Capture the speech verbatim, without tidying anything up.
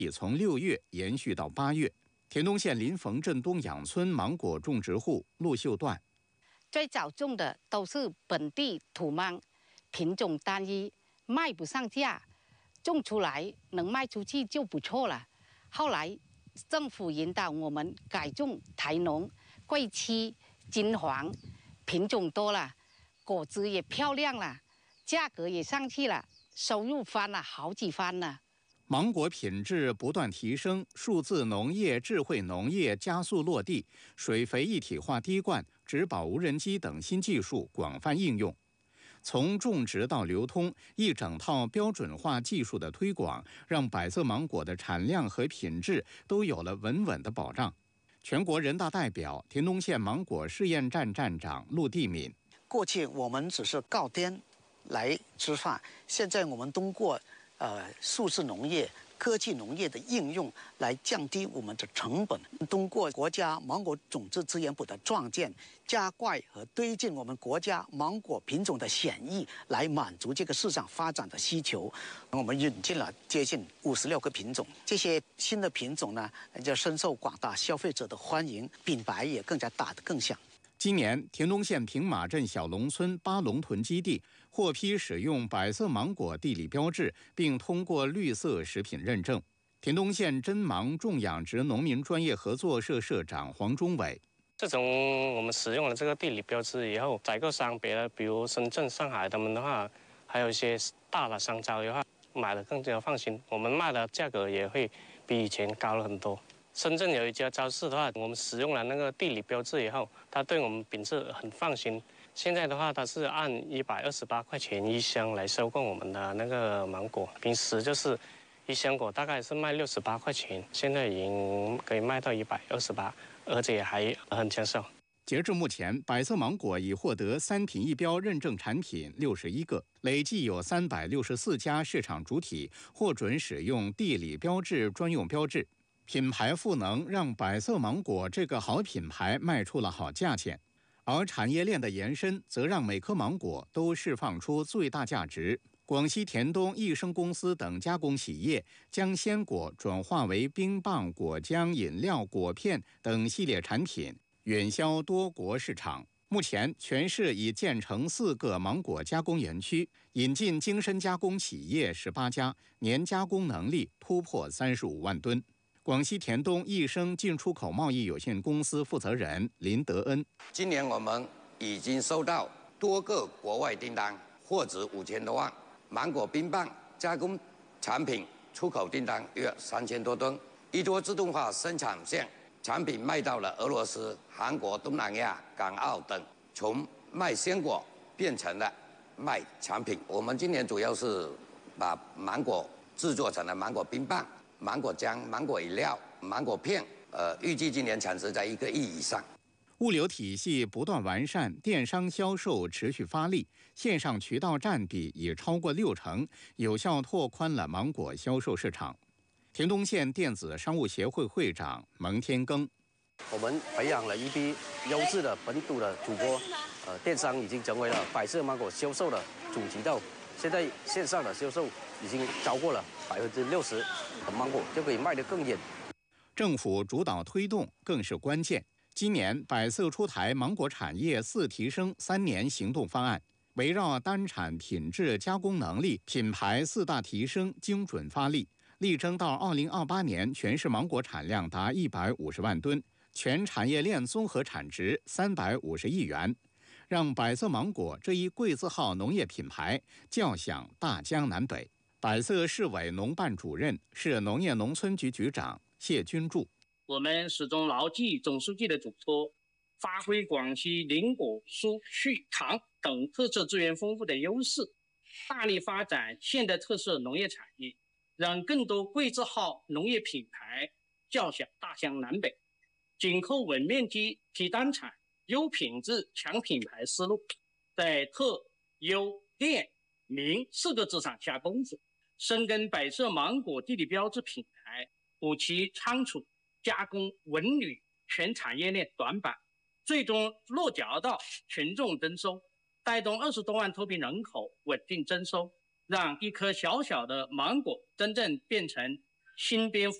已从六月延续到八月。田东县临汾镇东养村芒果种植户陆秀段， 最早种的都是本地土芒，品种单一，卖不上价，种出来能卖出去就不错了。后来政府引导我们改种台农、贵七、金黄，品种多了，果子也漂亮了，价格也上去了，收入翻了好几番了。 芒果品质不断提升，数字农业、智慧农业加速落地，水肥一体化滴灌、植保无人机等新技术广泛应用。从种植到流通，一整套标准化技术的推广，让百色芒果的产量和品质都有了稳稳的保障。全国人大代表、田东县芒果试验站站长陆地敏， 过去我们只是靠天来吃饭，现在我们通过呃数字农业、科技农业的应用来降低我们的成本。通过国家芒果种子资源部的创建，加快和推进我们国家芒果品种的选育，来满足这个市场发展的需求。我们引进了接近五十六个品种，这些新的品种呢，就深受广大消费者的欢迎，品牌也更加打得更响。 今年，田东县平马镇小龙村八龙屯基地获批使用百色芒果地理标志，并通过绿色食品认证。田东县真芒种养殖农民专业合作社社长黄忠伟， 自从我们使用了这个地理标志以后，采购商别的，比如深圳、上海他们的话，还有一些大的商超的话，买的更加放心。我们卖的价格也会比以前高了很多。深圳有一家超市的话，我们使用了那个地理标志以后，他对我们品质很放心。现在的话，他是按一百二十八块钱一箱来收购我们的那个芒果，平时就是一箱果大概是卖六十八块钱，现在已经可以卖到一百二十八，而且还很抢手。 截至目前，百色芒果已获得三品一标认证产品六十一个，累计有三百六十四家市场主体获准使用地理标志专用标志。品牌赋能让百色芒果这个好品牌卖出了好价钱，而产业链的延伸则让每颗芒果都释放出最大价值。广西田东益生公司等加工企业将鲜果转化为冰棒、果浆、饮料、果片等系列产品，远销多国市场。目前，全市已建成四个芒果加工园区，引进精深加工企业十八家，年加工能力突破三十五万吨。广西田东益生进出口贸易有限公司负责人林德恩， 今年我们已经收到多个国外订单，货值五千多万，芒果冰棒加工产品出口订单约三千多吨，一多自动化生产线产品卖到了俄罗斯、韩国、东南亚、港澳等，从卖鲜果变成了卖产品。我们今年主要是把芒果制作成了芒果冰棒、芒果浆、芒果饮料、芒果片，呃，预计今年产值在一个亿以上。 物流体系不断完善，电商销售持续发力，线上渠道占比已超过六成，有效拓宽了芒果销售市场。田东县电子商务协会会长蒙天庚， 我们培养了一批优质的本土的主播，呃，电商已经成为了百色芒果销售的主渠道。现在线上的销售已经超过了百分之六十，芒果就可以卖得更远。 政府主导推动更是关键。今年百色出台芒果产业四提升三年行动方案，围绕单产品质、加工能力、品牌四大提升精准发力，力争到二零二八年全市芒果产量达一百五十万吨，全产业链综合产值三百五十亿元，让百色芒果这一贵字号农业品牌叫响大江南北。百色市委农办主任、市农业农村局局长谢君柱， 我们始终牢记总书记的嘱托，发挥广西林果、蔬、畜、糖等特色资源丰富的优势，大力发展现代特色农业产业，让更多贵字号农业品牌叫响大江南北。紧扣稳面积、提单产、优品质、强品牌思路，在特、优、店、民四个字上下功夫，深耕百色芒果地理标志品牌，补齐仓储、加工、文旅全产业链短板，最终落脚到群众征收，带动二十多万脱贫人口稳定征收，让一颗小小的芒果真正变成新编